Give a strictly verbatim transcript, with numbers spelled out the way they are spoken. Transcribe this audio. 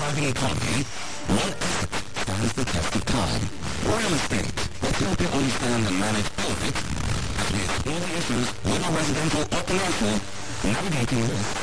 thriving economy, one asset stands the test of time. Real estate. Let's help you understand and manage all of it as we explore the issues, whether residential or commercial, navigating risk